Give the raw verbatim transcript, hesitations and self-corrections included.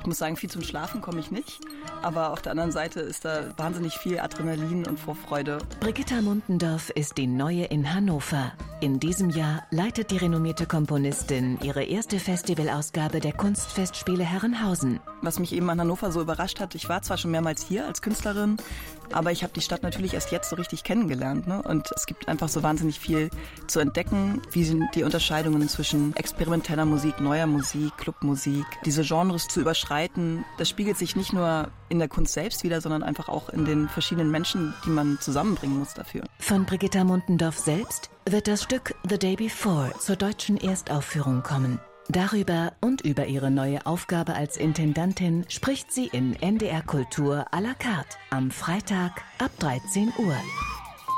Ich muss sagen, viel zum Schlafen komme ich nicht. Aber auf der anderen Seite ist da wahnsinnig viel Adrenalin und Vorfreude. Brigitta Muntendorf ist die Neue in Hannover. In diesem Jahr leitet die renommierte Komponistin ihre erste Festivalausgabe der Kunstfestspiele Herrenhausen. Was mich eben an Hannover so überrascht hat, ich war zwar schon mehrmals hier als Künstlerin, aber ich habe die Stadt natürlich erst jetzt so richtig kennengelernt. Ne? Und es gibt einfach so wahnsinnig viel zu entdecken. Wie sind die Unterscheidungen zwischen experimenteller Musik, neuer Musik, Clubmusik, diese Genres zu überschreiten. Das spiegelt sich nicht nur in der Kunst selbst wieder, sondern einfach auch in den verschiedenen Menschen, die man zusammenbringen muss dafür. Von Brigitta Muntendorf selbst wird das Stück The Day Before zur deutschen Erstaufführung kommen. Darüber und über ihre neue Aufgabe als Intendantin spricht sie in N D R Kultur à la carte am Freitag ab dreizehn Uhr.